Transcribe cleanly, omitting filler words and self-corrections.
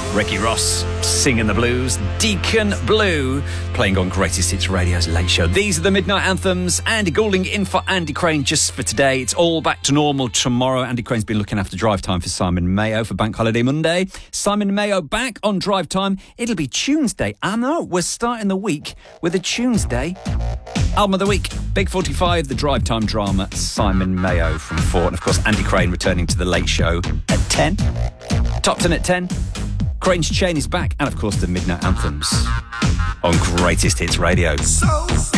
Ricky Ross singing the blues. Deacon Blue playing on Greatest Hits Radio's Late Show. These are the Midnight Anthems. Andy Goulding in for Andy Crane just for today. It's all back to normal tomorrow. Andy Crane's been looking after Drive Time for Simon Mayo for Bank Holiday Monday. Simon Mayo back on Drive Time. It'll be Tuesday. I know, we're starting the week with a Tuesday. Album of the Week, Big 45, the Drive Time drama, Simon Mayo from 4. And of course, Andy Crane returning to the Late Show at 10. Top 10 at 10. Crane's Chain is back, and of course the Midnight Anthems on Greatest Hits Radio.